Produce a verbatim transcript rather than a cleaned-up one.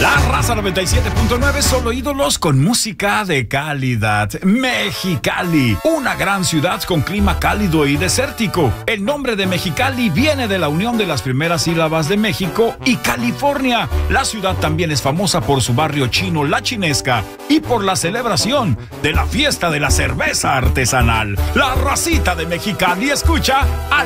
La Raza noventa y siete punto nueve, solo ídolos con música de calidad. Mexicali, una gran ciudad con clima cálido y desértico. El nombre de Mexicali viene de la unión de las primeras sílabas de México y California. La ciudad también es famosa por su barrio chino La Chinesca y por la celebración de la fiesta de la cerveza artesanal. La Racita de Mexicali escucha a